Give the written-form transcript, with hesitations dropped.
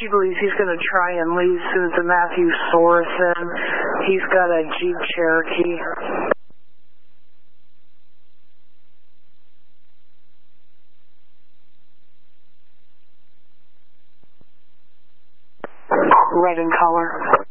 She believes he's going to try and leave as soon as the Matthew Source in. He's got a Jeep Cherokee. Red in color.